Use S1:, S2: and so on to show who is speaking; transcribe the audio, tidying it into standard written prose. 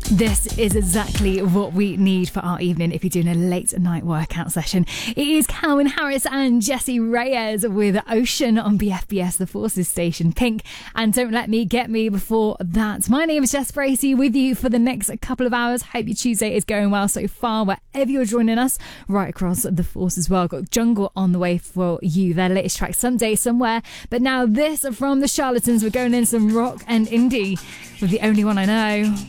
S1: This is exactly what we need for our evening if you're doing a late night workout session. It is Calvin Harris and Jessie Reyez with Ocean on BFBS, the Forces station, Pink, and Don't Let Me Get Me before that. My name is Jess Bracey with you for the next couple of hours. Hope your Tuesday is going well so far, wherever you're joining us, right across the Forces world. Got Jungle on the way for you, their latest track, Someday Somewhere. But now this from the Charlatans, we're going in some rock and indie with The Only One I Know.